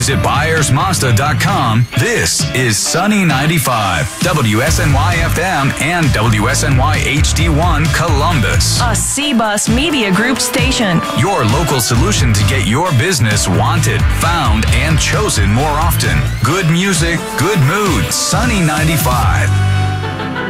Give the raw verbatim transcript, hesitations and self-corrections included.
Visit buyers mazda dot com. This is Sunny ninety-five, W S N Y F M and W S N Y H D one Columbus. A C-Bus Media Group station. Your local solution to get your business wanted, found, and chosen more often. Good music, good mood. Sunny ninety-five.